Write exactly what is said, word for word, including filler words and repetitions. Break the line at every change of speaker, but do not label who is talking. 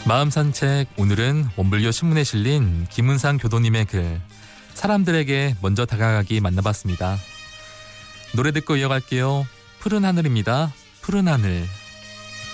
마음 산책, 오늘은 원불교 신문에 실린 김은상 교도님의 글 사람들에게 먼저 다가가기 만나봤습니다. 노래 듣고 이어갈게요. 푸른 하늘입니다. 푸른 하늘.